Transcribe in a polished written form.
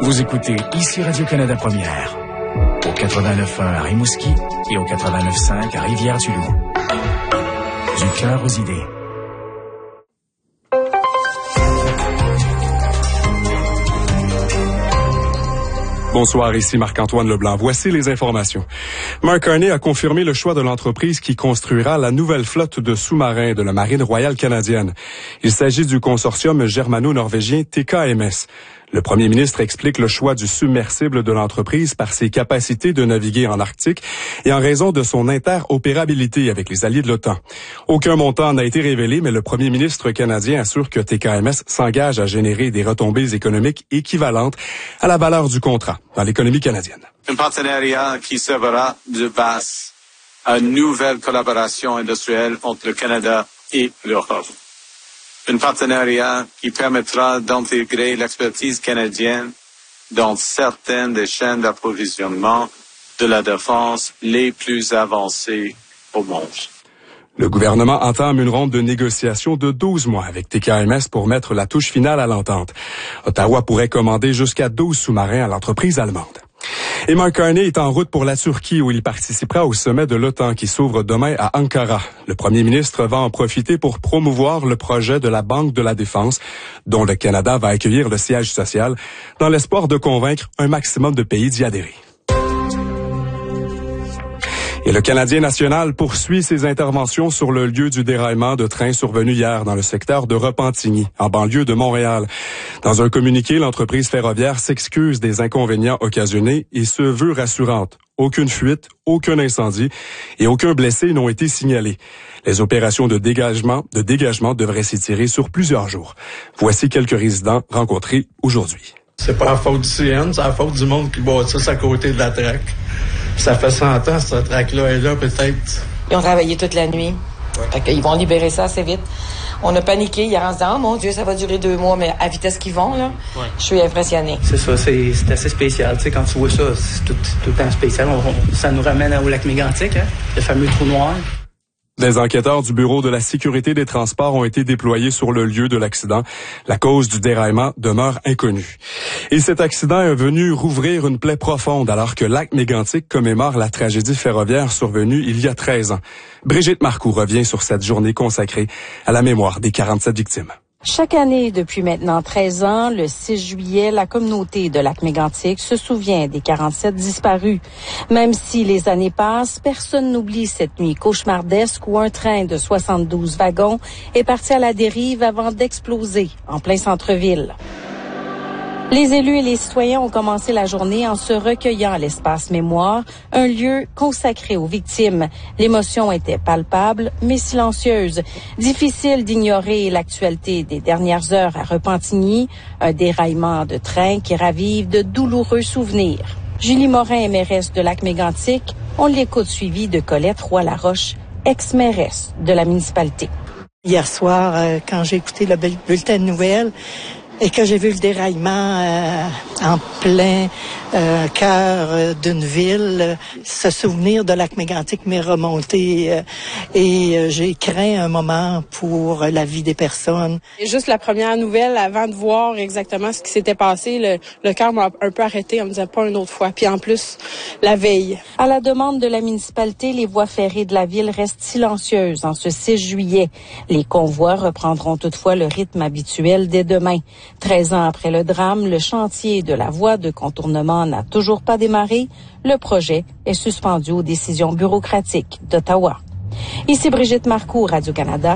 Vous écoutez ici Radio-Canada Première, au 89.1 à Rimouski et au 89.5 à Rivière-du-Loup. Du cœur aux idées. Bonsoir, ici Marc-Antoine Leblanc. Voici les informations. Mark Carney a confirmé le choix de l'entreprise qui construira la nouvelle flotte de sous-marins de la Marine royale canadienne. Il s'agit du consortium germano-norvégien TKMS. Le premier ministre explique le choix du submersible de l'entreprise par ses capacités de naviguer en Arctique et en raison de son interopérabilité avec les alliés de l'OTAN. Aucun montant n'a été révélé, mais le premier ministre canadien assure que TKMS s'engage à générer des retombées économiques équivalentes à la valeur du contrat dans l'économie canadienne. Un partenariat qui servira de base à une nouvelle collaboration industrielle entre le Canada et l'Europe. Un partenariat qui permettra d'intégrer l'expertise canadienne dans certaines des chaînes d'approvisionnement de la défense les plus avancées au monde. Le gouvernement entame une ronde de négociations de 12 mois avec TKMS pour mettre la touche finale à l'entente. Ottawa pourrait commander jusqu'à 12 sous-marins à l'entreprise allemande. Et Mark Carney est en route pour la Turquie où il participera au sommet de l'OTAN qui s'ouvre demain à Ankara. Le premier ministre va en profiter pour promouvoir le projet de la Banque de la Défense, dont le Canada va accueillir le siège social, dans l'espoir de convaincre un maximum de pays d'y adhérer. Et le Canadien national poursuit ses interventions sur le lieu du déraillement de train survenu hier dans le secteur de Repentigny, en banlieue de Montréal. Dans un communiqué, l'entreprise ferroviaire s'excuse des inconvénients occasionnés et se veut rassurante. Aucune fuite, aucun incendie et aucun blessé n'ont été signalés. Les opérations de dégagement devraient s'étirer sur plusieurs jours. Voici quelques résidents rencontrés aujourd'hui. C'est pas la faute du CN, c'est la faute du monde qui bâtisse à côté de la traque. Ça fait 100 ans, cette traque-là est là, peut-être. Ils ont travaillé toute la nuit. Fait qu'ils vont libérer ça assez vite. On a paniqué hier en se disant « Oh mon Dieu, ça va durer 2 mois », mais à vitesse qu'ils vont, là, Je suis impressionnée. C'est ça, c'est assez spécial. Tu sais, quand tu vois ça, c'est tout le temps spécial. Ça nous ramène au lac Mégantic, hein, le fameux trou noir. Des enquêteurs du Bureau de la sécurité des transports ont été déployés sur le lieu de l'accident. La cause du déraillement demeure inconnue. Et cet accident est venu rouvrir une plaie profonde alors que Lac Mégantic commémore la tragédie ferroviaire survenue il y a 13 ans. Brigitte Marcoux revient sur cette journée consacrée à la mémoire des 47 victimes. Chaque année, depuis maintenant 13 ans, le 6 juillet, la communauté de Lac-Mégantic se souvient des 47 disparus. Même si les années passent, personne n'oublie cette nuit cauchemardesque où un train de 72 wagons est parti à la dérive avant d'exploser en plein centre-ville. Les élus et les citoyens ont commencé la journée en se recueillant à l'espace mémoire, un lieu consacré aux victimes. L'émotion était palpable, mais silencieuse. Difficile d'ignorer l'actualité des dernières heures à Repentigny, un déraillement de train qui ravive de douloureux souvenirs. Julie Morin est mairesse de Lac-Mégantic. On l'écoute suivie de Colette Roy-Laroche, ex-mairesse de la municipalité. Hier soir, quand j'ai écouté le bulletin de nouvelles, et que j'ai vu le déraillement en plein cœur d'une ville, ce souvenir de Lac-Mégantic m'est remonté et j'ai craint un moment pour la vie des personnes. Et juste la première nouvelle, avant de voir exactement ce qui s'était passé, le cœur m'a un peu arrêté en me disant pas une autre fois. Puis en plus, la veille. À la demande de la municipalité, les voies ferrées de la ville restent silencieuses en ce 6 juillet. Les convois reprendront toutefois le rythme habituel dès demain. 13 ans après le drame, le chantier de la voie de contournement n'a toujours pas démarré. Le projet est suspendu aux décisions bureaucratiques d'Ottawa. Ici Brigitte Marcoux, Radio-Canada.